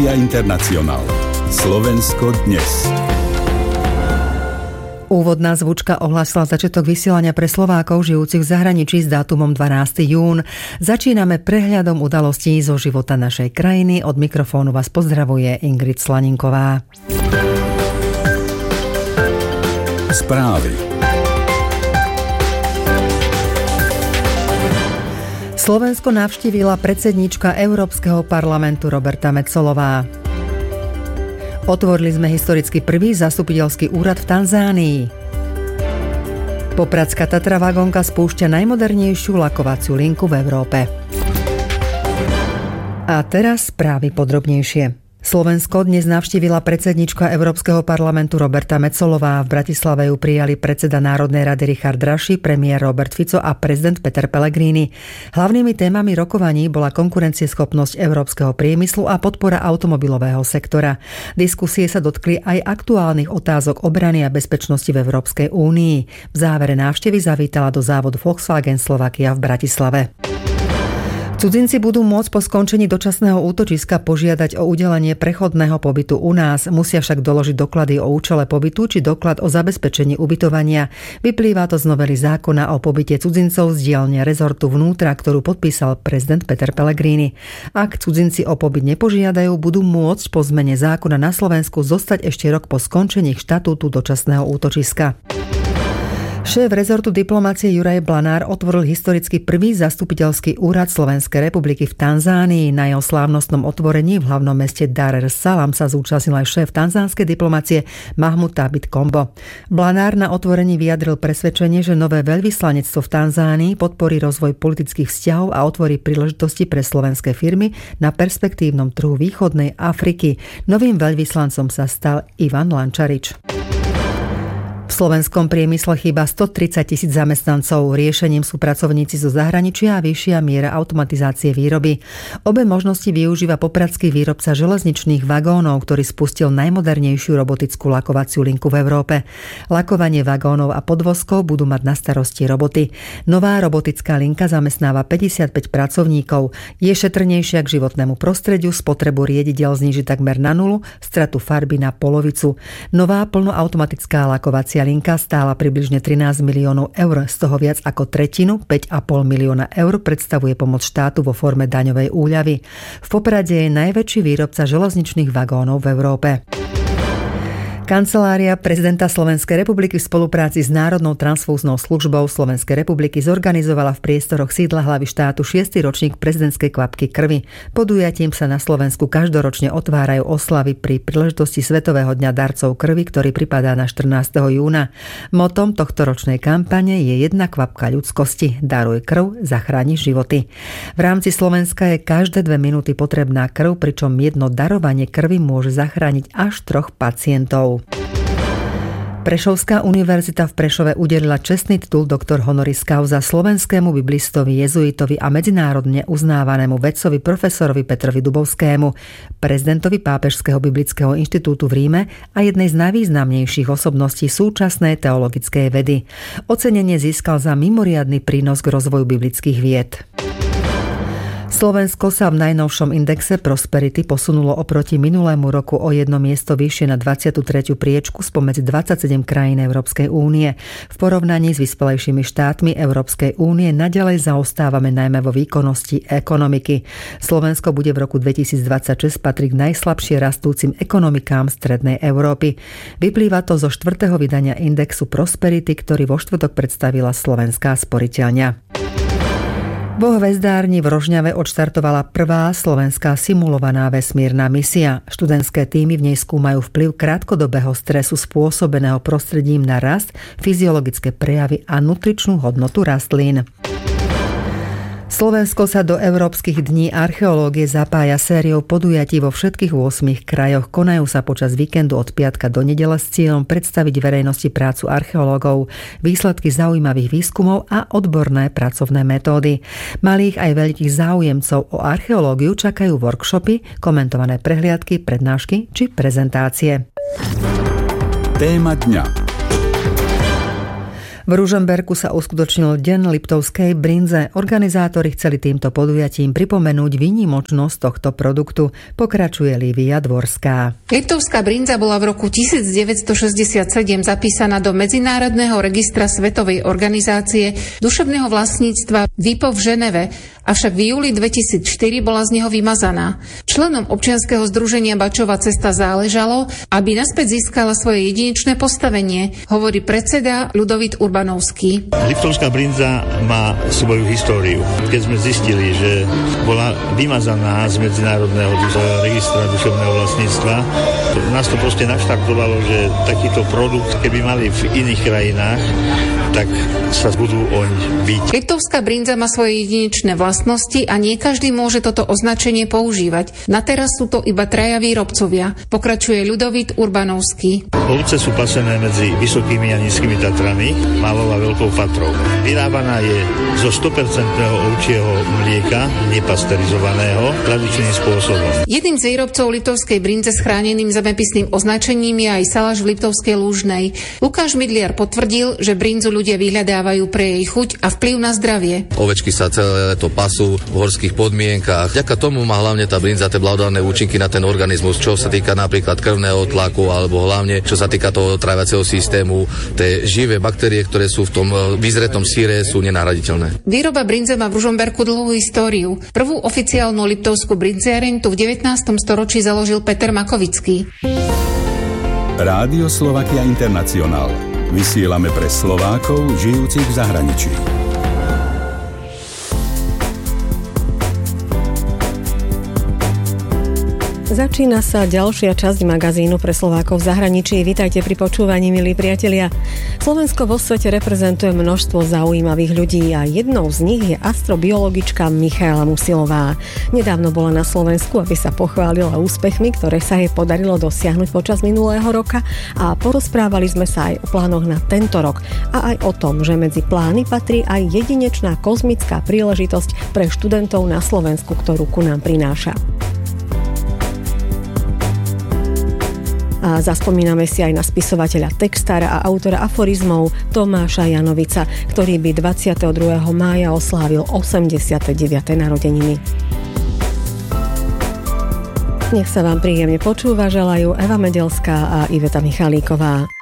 Internacional. Slovensko dnes. Úvodná zvučka ohlásila začiatok vysielania pre Slovákov žijúcich v zahraničí s dátumom 12. jún. Začíname prehľadom udalostí zo života našej krajiny. Od mikrofónu vás pozdravuje Ingrid Slaninková. Správy. Slovensko navštívila predsedníčka Európskeho parlamentu Roberta Metsolová. Otvorili sme historicky prvý zastupiteľský úrad v Tanzánii. Popradská Tatra vagónka spúšťa najmodernejšiu lakovaciu linku v Európe. A teraz správy podrobnejšie. Slovensko dnes navštívila predsedníčka Európskeho parlamentu Roberta Metsolová. V Bratislave ju prijali predseda Národnej rady Richard Raši, premiér Robert Fico a prezident Peter Pellegrini. Hlavnými témami rokovaní bola konkurencieschopnosť európskeho priemyslu a podpora automobilového sektora. Diskusie sa dotkli aj aktuálnych otázok obrany a bezpečnosti v Európskej únii. V závere návštevy zavítala do závodu Volkswagen Slovakia v Bratislave. Cudzinci budú môcť po skončení dočasného útočiska požiadať o udelenie prechodného pobytu u nás. Musia však doložiť doklady o účele pobytu či doklad o zabezpečení ubytovania. Vyplýva to z novely zákona o pobyte cudzincov z dielne rezortu vnútra, ktorú podpísal prezident Peter Pellegrini. Ak cudzinci o pobyt nepožiadajú, budú môcť po zmene zákona na Slovensku zostať ešte rok po skončení štatútu dočasného útočiska. Šéf rezortu diplomácie Juraj Blanár otvoril historicky prvý zastupiteľský úrad Slovenskej republiky v Tanzánii. Na jeho slávnostnom otvorení v hlavnom meste Dar es Salaam sa zúčastnil aj šéf tanzánskej diplomácie Mahmud Thabit Kombo. Blanár na otvorení vyjadril presvedčenie, že nové veľvyslanectvo v Tanzánii podporí rozvoj politických vzťahov a otvorí príležitosti pre slovenské firmy na perspektívnom trhu východnej Afriky. Novým veľvyslancom sa stal Ivan Lančarič. V slovenskom priemysle chýba 130 000 zamestnancov. Riešením sú pracovníci zo zahraničia a vyššia miera automatizácie výroby. Obe možnosti využíva popradský výrobca železničných vagónov, ktorý spustil najmodernejšiu robotickú lakovaciu linku v Európe. Lakovanie vagónov a podvozkov budú mať na starosti roboty. Nová robotická linka zamestnáva 55 pracovníkov. Je šetrnejšia k životnému prostrediu, spotrebu riedidiel zníži takmer na nulu, stratu farby na polovicu. Nová plnoautomatická lakovacia linka stála približne 13 miliónov eur, z toho viac ako tretinu, 5,5 milióna eur, predstavuje pomoc štátu vo forme daňovej úľavy. V Poprade je najväčší výrobca železničných vagónov v Európe. Kancelária prezidenta Slovenskej republiky v spolupráci s Národnou transfúznou službou Slovenskej republiky zorganizovala v priestoroch sídla hlavy štátu 6. ročník prezidentskej kvapky krvi. Podujatím sa na Slovensku každoročne otvárajú oslavy pri príležitosti Svetového dňa darcov krvi, ktorý pripadá na 14. júna. Motom tohtoročnej kampane je jedna kvapka ľudskosti. Daruj krv, zachráni životy. V rámci Slovenska je každé 2 minúty potrebná krv, pričom jedno darovanie krvi môže zachrániť až 3 pacientov. Prešovská univerzita v Prešove udelila čestný titul doktor honoris causa slovenskému biblistovi, jezuitovi a medzinárodne uznávanému vedcovi profesorovi Petrovi Dubovskému, prezidentovi Pápežského biblického inštitútu v Ríme a jednej z najvýznamnejších osobností súčasnej teologickej vedy. Ocenenie získal za mimoriadny prínos k rozvoju biblických vied. Slovensko sa v najnovšom indexe Prosperity posunulo oproti minulému roku o 1 miesto vyššie na 23. priečku spomedzi 27 krajín Európskej únie. V porovnaní s vyspelejšími štátmi Európskej únie naďalej zaostávame najmä vo výkonnosti ekonomiky. Slovensko bude v roku 2026 patriť k najslabšie rastúcim ekonomikám strednej Európy. Vyplýva to zo 4. vydania indexu Prosperity, ktorý vo štvrtok predstavila Slovenská sporiteľňa. Vo hvezdárni v Rožňave odštartovala prvá slovenská simulovaná vesmírna misia. Študentské tímy v nej skúmajú vplyv krátkodobého stresu spôsobeného prostredím na rast, fyziologické prejavy a nutričnú hodnotu rastlín. Slovensko sa do Európskych dní archeológie zapája sériou podujatí vo všetkých 8 krajoch. Konajú sa počas víkendu od piatka do nedele s cieľom predstaviť verejnosti prácu archeológov, výsledky zaujímavých výskumov a odborné pracovné metódy. Malých aj veľkých záujemcov o archeológiu čakajú workshopy, komentované prehliadky, prednášky či prezentácie. Téma dňa. V Ružomberku sa uskutočnil Deň liptovskej brinze. Organizátori chceli týmto podujatím pripomenúť výnimočnosť tohto produktu. Pokračuje Lívia Dvorská. Liptovská brinza bola v roku 1967 zapísaná do Medzinárodného registra Svetovej organizácie duševného vlastníctva WIPO v Ženeve, avšak v júli 2004 bola z neho vymazaná. Členom občianskeho združenia Bačova cesta záležalo, aby naspäť získala svoje jedinečné postavenie, hovorí predseda Ľudovít Urbanovský. Liptovská brinza má svoju históriu. Keď sme zistili, že bola vymazaná z Medzinárodného registra duševného vlastníctva, nás to proste naštartovalo, že takýto produkt, keby mali v iných krajinách, tak sa budú oň byť. Liptovská brinza má svoje jedinečné vlastnosti a nie každý môže toto označenie používať. Na teraz sú to iba traja výrobcovia, pokračuje Ľudovít Urbanovský. Ovce sú pasené medzi Vysokými a Nízkymi Tatrami, Malou a Veľkou Fatrou. Vyrábaná je zo 100% ovčieho mlieka, nepasterizovaného, tradičným spôsobom. Jedným z výrobcov liptovskej brinze s chráneným zemepisným označením je aj Salaš v Liptovskej Lúžnej. Lukáš Midliar potvrdil, že brinzu ľudia vyhľadávajú pre jej chuť a vplyv na zdravie. Ovečky sa celé leto pasú v horských podmienkach. Vďaka tomu má hlavne tá brinza tie blahodárne účinky na ten organizmus, čo sa týka napríklad krvného tlaku alebo hlavne čo sa týka toho tráviaceho systému. Tie živé baktérie, ktoré sú v tom vyzretom syre, sú nenahraditeľné. Výroba brinze má v Ružomberku dlhú históriu. Prvú oficiálnu liptovskú brinziareň tu v 19. storočí založil Peter Makovický. Rádio Slovakia International. Vysielame pre Slovákov žijúcich v zahraničí. Začína sa ďalšia časť magazínu pre Slovákov v zahraničí. Vítajte pri počúvaní, milí priatelia. Slovensko vo svete reprezentuje množstvo zaujímavých ľudí a jednou z nich je astrobiologička Michaela Musilová. Nedávno bola na Slovensku, aby sa pochválila úspechmi, ktoré sa jej podarilo dosiahnuť počas minulého roka, a porozprávali sme sa aj o plánoch na tento rok a aj o tom, že medzi plány patrí aj jedinečná kozmická príležitosť pre študentov na Slovensku, ktorú ku nám prináša. A zaspomíname si aj na spisovateľa, textára a autora aforizmov Tomáša Janovica, ktorý by 22. mája oslávil 89. narodeniny. Nech sa vám príjemne počúva, želajú Eva Medelská a Iveta Michalíková.